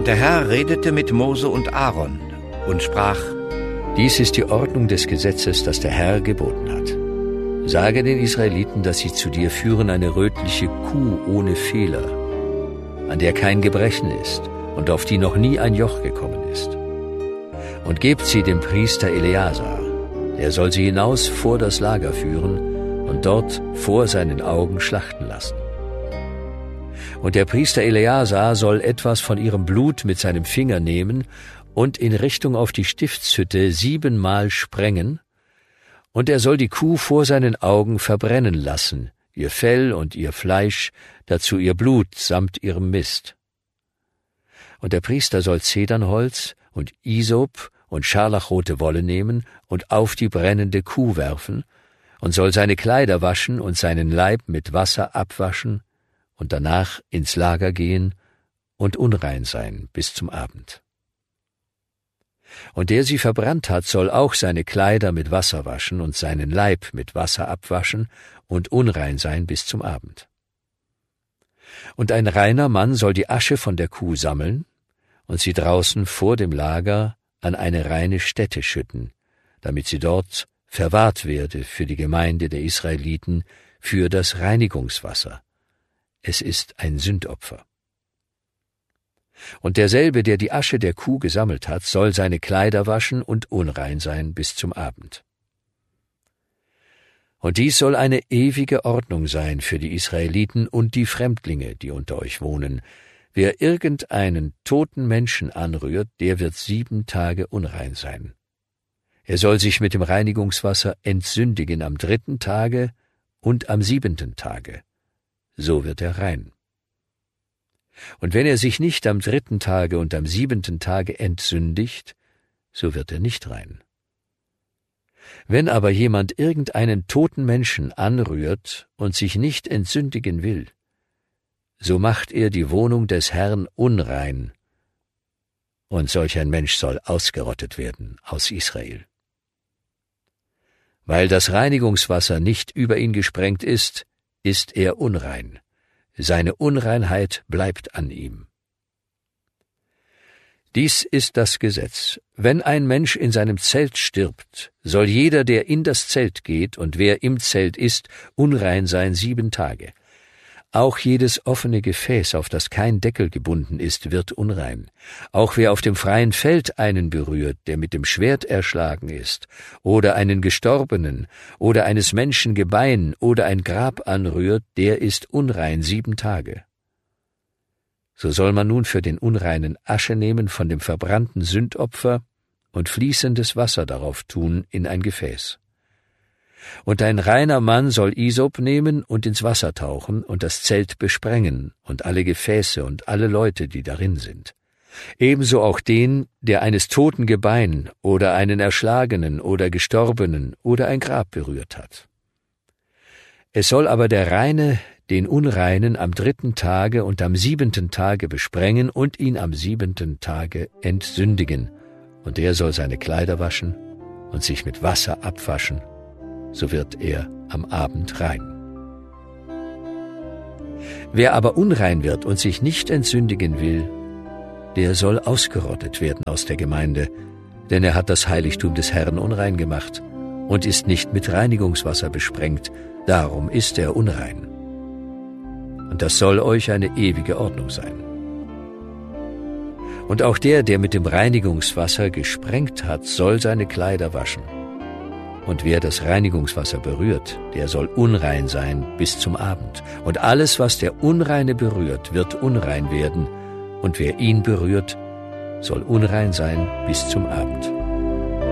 Und der Herr redete mit Mose und Aaron und sprach: Dies ist die Ordnung des Gesetzes, das der Herr geboten hat. Sage den Israeliten, dass sie zu dir führen eine rötliche Kuh ohne Fehler, an der kein Gebrechen ist und auf die noch nie ein Joch gekommen ist. Und gebt sie dem Priester Eleazar, der soll sie hinaus vor das Lager führen und dort vor seinen Augen schlachten lassen. Und der Priester Eleazar soll etwas von ihrem Blut mit seinem Finger nehmen und in Richtung auf die Stiftshütte 7-mal sprengen, und er soll die Kuh vor seinen Augen verbrennen lassen, ihr Fell und ihr Fleisch, dazu ihr Blut samt ihrem Mist. Und der Priester soll Zedernholz und Isop und scharlachrote Wolle nehmen und auf die brennende Kuh werfen und soll seine Kleider waschen und seinen Leib mit Wasser abwaschen und danach ins Lager gehen und unrein sein bis zum Abend. Und der sie verbrannt hat, soll auch seine Kleider mit Wasser waschen und seinen Leib mit Wasser abwaschen und unrein sein bis zum Abend. Und ein reiner Mann soll die Asche von der Kuh sammeln und sie draußen vor dem Lager an eine reine Stätte schütten, damit sie dort verwahrt werde für die Gemeinde der Israeliten für das Reinigungswasser. Es ist ein Sündopfer. Und derselbe, der die Asche der Kuh gesammelt hat, soll seine Kleider waschen und unrein sein bis zum Abend. Und dies soll eine ewige Ordnung sein für die Israeliten und die Fremdlinge, die unter euch wohnen. Wer irgendeinen toten Menschen anrührt, der wird 7 Tage unrein sein. Er soll sich mit dem Reinigungswasser entsündigen am 3. Tage und am 7. Tage. So wird er rein. Und wenn er sich nicht am 3. Tage und am 7. Tage entsündigt, so wird er nicht rein. Wenn aber jemand irgendeinen toten Menschen anrührt und sich nicht entsündigen will, so macht er die Wohnung des Herrn unrein, und solch ein Mensch soll ausgerottet werden aus Israel. Weil das Reinigungswasser nicht über ihn gesprengt ist er unrein. Seine Unreinheit bleibt an ihm. Dies ist das Gesetz. Wenn ein Mensch in seinem Zelt stirbt, soll jeder, der in das Zelt geht und wer im Zelt ist, unrein sein 7 Tage. Auch jedes offene Gefäß, auf das kein Deckel gebunden ist, wird unrein. Auch wer auf dem freien Feld einen berührt, der mit dem Schwert erschlagen ist, oder einen Gestorbenen, oder eines Menschen Gebein oder ein Grab anrührt, der ist unrein 7 Tage. So soll man nun für den Unreinen Asche nehmen von dem verbrannten Sündopfer und fließendes Wasser darauf tun in ein Gefäß. Und ein reiner Mann soll Isop nehmen und ins Wasser tauchen und das Zelt besprengen und alle Gefäße und alle Leute, die darin sind. Ebenso auch den, der eines toten Gebein oder einen Erschlagenen oder Gestorbenen oder ein Grab berührt hat. Es soll aber der Reine den Unreinen am 3. Tage und am 7. Tage besprengen und ihn am 7. Tage entsündigen, und er soll seine Kleider waschen und sich mit Wasser abwaschen, so wird er am Abend rein. Wer aber unrein wird und sich nicht entsündigen will, der soll ausgerottet werden aus der Gemeinde, denn er hat das Heiligtum des Herrn unrein gemacht und ist nicht mit Reinigungswasser besprengt, darum ist er unrein. Und das soll euch eine ewige Ordnung sein. Und auch der mit dem Reinigungswasser gesprengt hat, soll seine Kleider waschen. Und wer das Reinigungswasser berührt, der soll unrein sein bis zum Abend. Und alles, was der Unreine berührt, wird unrein werden. Und wer ihn berührt, soll unrein sein bis zum Abend.